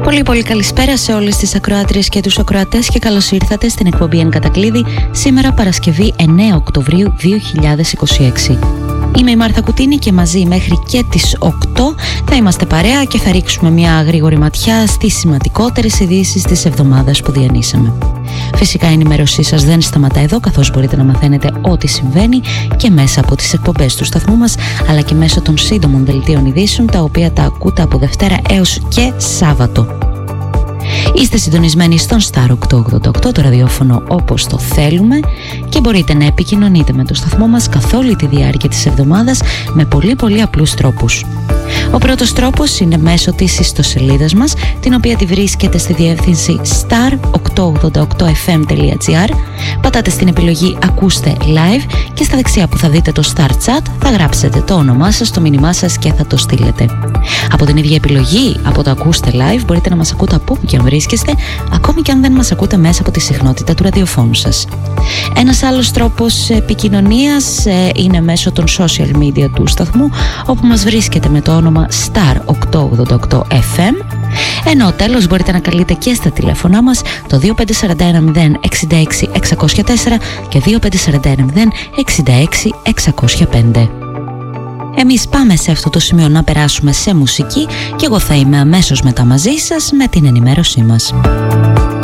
Πολύ καλησπέρα σε όλες τις ακροάτριες και τους ακροατές και καλώς ήρθατε στην εκπομπή Εν Κατακλείδη, σήμερα Παρασκευή 9 Οκτωβρίου 2026. Είμαι η Μάρθα Κουτίνη και μαζί μέχρι και τις 8 θα είμαστε παρέα και θα ρίξουμε μια γρήγορη ματιά στις σημαντικότερες ειδήσεις της εβδομάδας που διανύσαμε. Φυσικά η ενημέρωσή σας δεν σταματά εδώ, καθώς μπορείτε να μαθαίνετε ό,τι συμβαίνει και μέσα από τις εκπομπές του σταθμού μας, αλλά και μέσω των σύντομων δελτίων ειδήσεων, τα οποία τα ακούτε από Δευτέρα έως και Σάββατο. Είστε συντονισμένοι στον Star 888, το ραδιόφωνο όπως το θέλουμε, και μπορείτε να επικοινωνείτε με το σταθμό μας καθ' όλη τη διάρκεια της εβδομάδας με πολύ απλούς τρόπους. Ο πρώτος τρόπος είναι μέσω της ιστοσελίδας μας, την οποία τη βρίσκετε στη διεύθυνση star888fm.gr. Πατάτε στην επιλογή Ακούστε Live και στα δεξιά που θα δείτε το Star Chat θα γράψετε το όνομά σας, το μήνυμά σας και θα το στείλετε. Από την ίδια επιλογή, από το Ακούστε Live, μπορείτε να μας ακούτε από όπου και αν βρίσκεστε, ακόμη και αν δεν μας ακούτε μέσα από τη συχνότητα του ραδιοφώνου σας. Ένας άλλος τρόπος επικοινωνίας είναι μέσω των social media του σταθμού, όπου μας βρίσκεται με το όνομα Star 888FM, ενώ τέλος μπορείτε να καλείτε και στα τηλέφωνά μας το 2541 066 604 και 2541 066 605. Εμείς πάμε σε αυτό το σημείο να περάσουμε σε μουσική και εγώ θα είμαι αμέσως μετά μαζί σας με την ενημέρωσή μας.